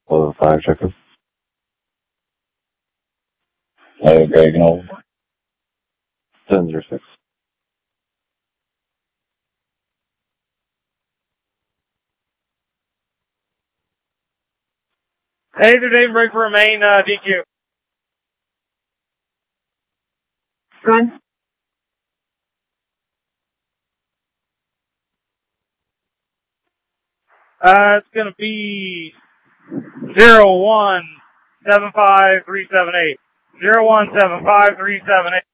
5 checker. Greg, no. 706. Hey, they're Dave break for a main DQ. Run. It's going to be 0175378. 0175378.